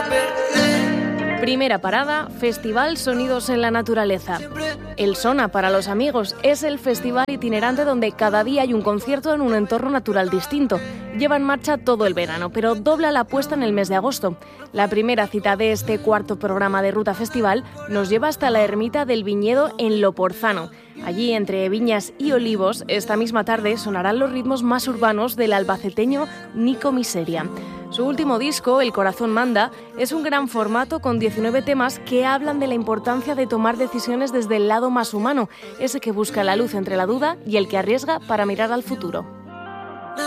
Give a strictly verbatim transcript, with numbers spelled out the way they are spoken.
Primera parada, Festival Sonidos en la Naturaleza. El Sona para los amigos es el festival itinerante donde cada día hay un concierto en un entorno natural distinto. Lleva en marcha todo el verano, pero dobla la apuesta en el mes de agosto. La primera cita de este cuarto programa de Ruta Festival nos lleva hasta la ermita del Viñedo en Loporzano. Allí, entre viñas y olivos, esta misma tarde sonarán los ritmos más urbanos del albaceteño Nico Miseria. Su último disco, El Corazón Manda, es un gran formato con diecinueve temas que hablan de la importancia de tomar decisiones desde el lado más humano, ese que busca la luz entre la duda y el que arriesga para mirar al futuro.